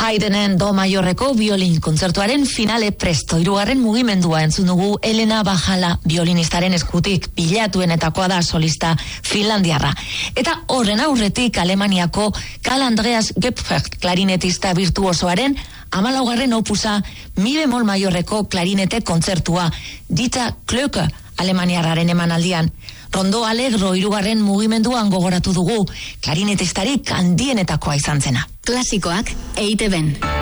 Haydnen do maiorreko biolin kontzertuaren finale presto. 3. mugimendua entzun dugu Elena Bajala biolinistaren eskutik, bilatuenetakoa da solista finlandiarra. Eta horren aurretik Alemaniako Karl Andreas Gepfert klarinetista virtuosoaren 14. opusa mi bemol maiorreko klarinete kontzertua, Dieter Klöcker alemaniarraren emanaldian. Rondo Allegro 3. mugimenduan gogoratu dugu, klarinetistarik handienetakoa izan zena. Klasikoak EITB-n.